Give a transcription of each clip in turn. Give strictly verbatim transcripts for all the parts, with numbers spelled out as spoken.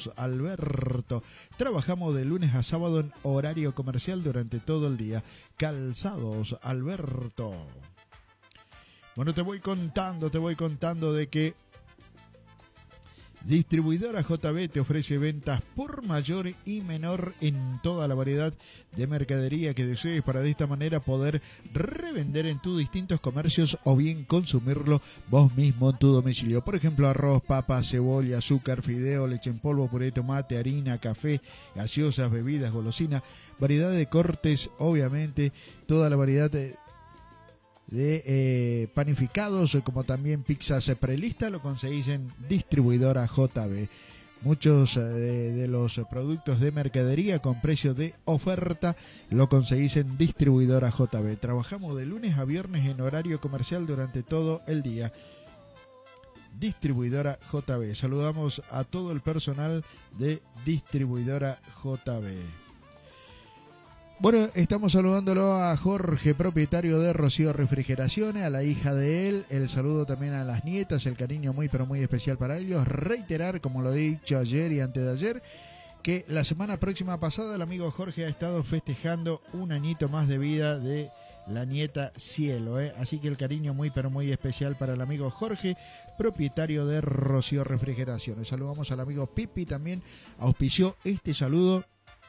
Calzados Alberto. Trabajamos de lunes a sábado en horario comercial durante todo el día. Calzados Alberto. Bueno, te voy contando, te voy contando de que Distribuidora J B te ofrece ventas por mayor y menor en toda la variedad de mercadería que desees para de esta manera poder revender en tus distintos comercios o bien consumirlo vos mismo en tu domicilio. Por ejemplo, arroz, papa, cebolla, azúcar, fideo, leche en polvo, puré de tomate, harina, café, gaseosas, bebidas, golosinas, variedad de cortes, obviamente, toda la variedad de de eh, panificados, como también pizzas prelista, lo conseguís en Distribuidora J B. Muchos eh, de los productos de mercadería con precio de oferta lo conseguís en Distribuidora J B. Trabajamos de lunes a viernes en horario comercial durante todo el día. Distribuidora J B. Saludamos a todo el personal de Distribuidora J B. Bueno, estamos saludándolo a Jorge, propietario de Rocío Refrigeraciones, a la hija de él, el saludo también a las nietas, el cariño muy pero muy especial para ellos. Reiterar, como lo he dicho ayer y antes de ayer, que la semana próxima pasada el amigo Jorge ha estado festejando un añito más de vida de la nieta Cielo, ¿eh? Así que el cariño muy pero muy especial para el amigo Jorge, propietario de Rocío Refrigeraciones. Saludamos al amigo Pipi, también auspició este saludo.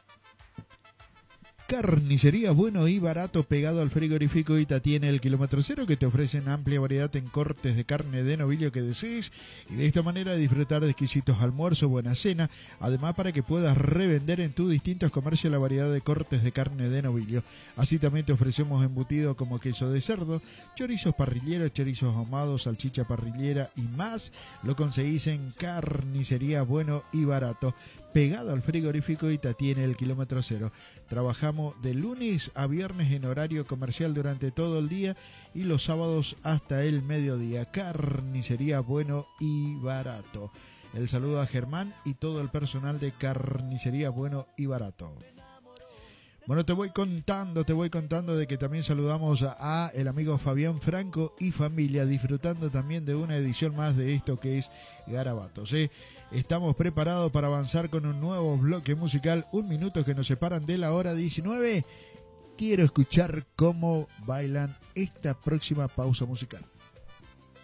Carnicería bueno y barato pegado al frigorífico Itatí en el kilómetro cero, que te ofrecen amplia variedad en cortes de carne de novillo que desees y de esta manera disfrutar de exquisitos almuerzos, buena cena, además para que puedas revender en tus distintos comercios la variedad de cortes de carne de novillo. Así también te ofrecemos embutido como queso de cerdo, chorizos parrilleros, chorizos ahumados, salchicha parrillera y más. Lo conseguís en Carnicería bueno y barato pegado al frigorífico Itatí en el kilómetro cero. Trabajamos de lunes a viernes en horario comercial durante todo el día y los sábados hasta el mediodía. Carnicería bueno y barato. El saludo a Germán y todo el personal de Carnicería bueno y barato. Bueno, te voy contando, te voy contando de que también saludamos a, a el amigo Fabián Franco y familia, disfrutando también de una edición más de esto que es Garabatos, ¿eh? Estamos preparados para avanzar con un nuevo bloque musical, un minuto que nos separan de la hora diecinueve. Quiero escuchar cómo bailan esta próxima pausa musical.